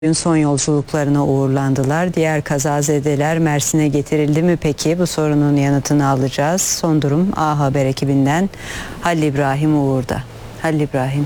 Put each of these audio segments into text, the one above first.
Dün son yolculuklarına uğurlandılar. Diğer kazazedeler Mersin'e getirildi mi peki? Bu sorunun yanıtını alacağız. Son durum A Haber ekibinden Halil İbrahim Uğur'da. Halil İbrahim.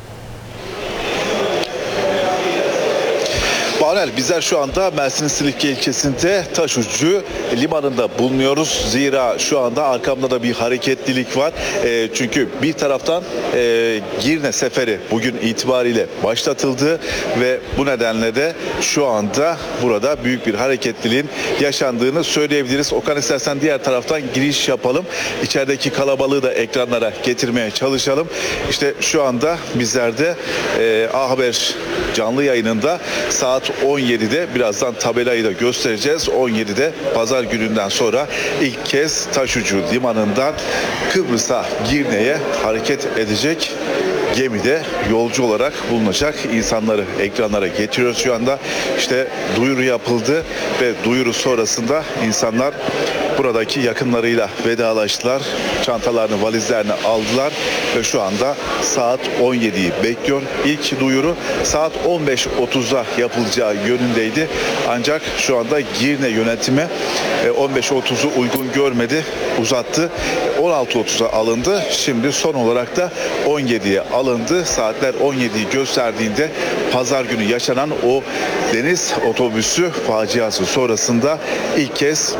Banel, bizler şu anda Mersin'in Silifke ilçesinde Taşucu limanında bulunuyoruz. Zira şu anda arkamda da bir hareketlilik var. Çünkü bir taraftan Girne seferi bugün itibariyle başlatıldı ve bu nedenle de şu anda burada büyük bir hareketliliğin yaşandığını söyleyebiliriz. Okan, istersen diğer taraftan giriş yapalım. İçerideki kalabalığı da ekranlara getirmeye çalışalım. İşte şu anda bizler de A Haber canlı yayınında saat 17'de, birazdan tabelayı da göstereceğiz. 17'de pazar gününden sonra ilk kez Taşucu limanından Kıbrıs'a, Girne'ye hareket edecek gemide yolcu olarak bulunacak insanları ekranlara getiriyoruz şu anda. İşte duyuru yapıldı ve duyuru sonrasında insanlar buradaki yakınlarıyla vedalaştılar. Çantalarını, valizlerini aldılar ve şu anda saat 17'yi bekliyor. İlk duyuru saat 15.30'da yapılacağı yönündeydi. Ancak şu anda Girne yönetimi 15.30'u uygun görmedi, uzattı. 16.30'a alındı. Şimdi son olarak da 17'ye alındı. Saatler 17'yi gösterdiğinde pazar günü yaşanan o deniz otobüsü faciası sonrasında ilk kez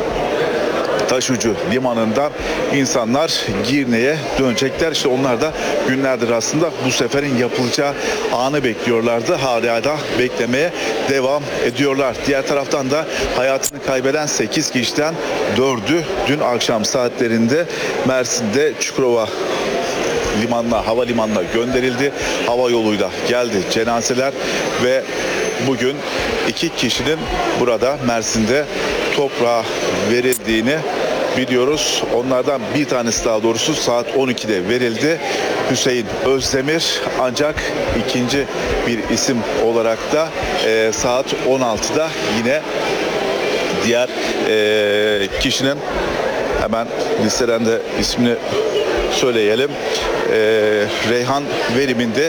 Taşucu limanından insanlar Girne'ye dönecekler. İşte onlar da günlerdir aslında bu seferin yapılacağı anı bekliyorlardı. Hala da beklemeye devam ediyorlar. Diğer taraftan da hayatını kaybeden 8 kişiden 4'ü dün akşam saatlerinde Mersin'de Çukurova limanına, havalimanına gönderildi. Hava yoluyla geldi cenazeler ve bugün 2 kişinin burada Mersin'de toprağa verildiğini biliyoruz. Onlardan bir tanesi, daha doğrusu saat 12'de verildi. Hüseyin Özdemir, ancak ikinci bir isim olarak da saat 16'da yine diğer kişinin, hemen listeden de ismini söyleyelim, Reyhan Verim'inde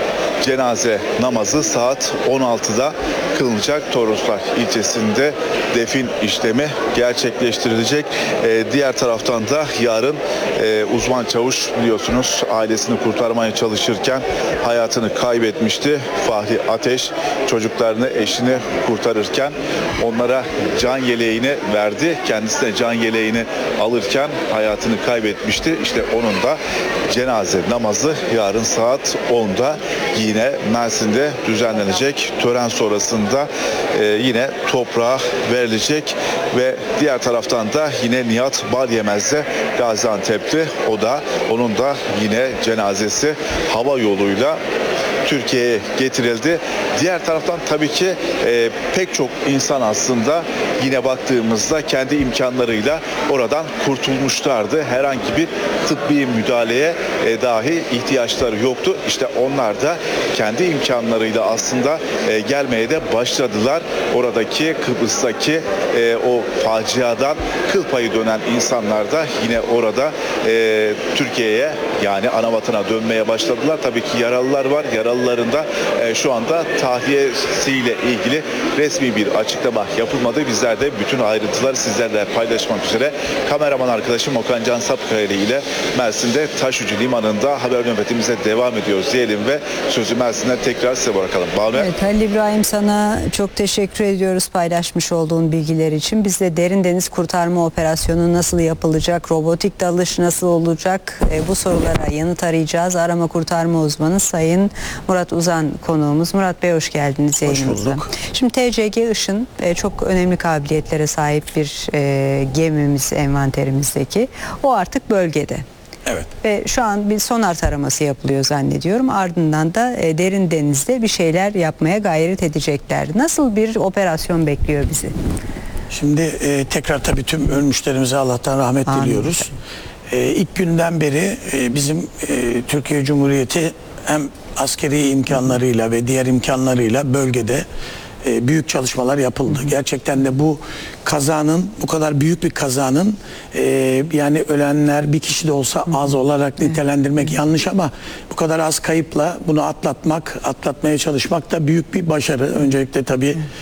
cenaze namazı saat 16'da kılınacak. Toroslar ilçesinde defin işlemi gerçekleştirilecek. Diğer taraftan da yarın uzman çavuş, biliyorsunuz, ailesini kurtarmaya çalışırken hayatını kaybetmişti. Fahri Ateş çocuklarını, eşini kurtarırken onlara can yeleğini verdi. Kendisine can yeleğini alırken hayatını kaybetmişti. İşte onun da cenaze namazı yarın saat 10'da yine Mersin'de düzenlenecek. Tören sonrasında yine toprağa verilecek ve diğer taraftan da yine Nihat Balyemez de Gaziantep'te, onun da yine cenazesi hava yoluyla Türkiye'ye getirildi. Diğer taraftan tabii ki pek çok insan aslında yine baktığımızda kendi imkanlarıyla oradan kurtulmuşlardı. Herhangi bir tıbbi müdahaleye dahi ihtiyaçları yoktu. İşte onlar da kendi imkanlarıyla aslında gelmeye de başladılar. Oradaki, Kıbrıs'taki o faciadan kıl payı dönen insanlar da yine orada Türkiye'ye, yani anavatana dönmeye başladılar. Tabii ki yaralılar var. Yaralıların da şu anda tahliyesiyle ilgili resmi bir açıklama yapılmadı. Bizler de bütün ayrıntıları sizlerle paylaşmak üzere kameraman arkadaşım Okan Can Sapkayeli ile Mersin'de Taşucu limanında haber nöbetimize devam ediyoruz diyelim ve sözü Mersin'den tekrar size bırakalım. Evet, Halil İbrahim, sana çok teşekkür ediyoruz paylaşmış olduğun bilgiler için. Biz de derin deniz kurtarma operasyonu nasıl yapılacak, robotik dalış nasıl olacak, bu sorulara yanıt arayacağız. Arama kurtarma uzmanı Sayın Murat Uzan konuğumuz. Murat Bey, hoş geldiniz yayınımıza. Hoş bulduk. Şimdi TCG Işın çok önemli kabiliyetlere sahip bir gemimiz, envanterimizdeki. O artık bölgede. Evet. Ve şu an bir sonar taraması yapılıyor zannediyorum. Ardından da derin denizde bir şeyler yapmaya gayret edecekler. Nasıl bir operasyon bekliyor bizi? Şimdi tekrar tabii tüm ölmüşlerimize Allah'tan rahmet diliyoruz. İlk günden beri bizim Türkiye Cumhuriyeti hem askeri imkanlarıyla ve diğer imkanlarıyla bölgede büyük çalışmalar yapıldı. Gerçekten de bu kazanın, bu kadar büyük bir kazanın yani ölenler bir kişi de olsa az olarak nitelendirmek yanlış ama bu kadar az kayıpla bunu atlatmaya çalışmak da büyük bir başarı. Öncelikle tabii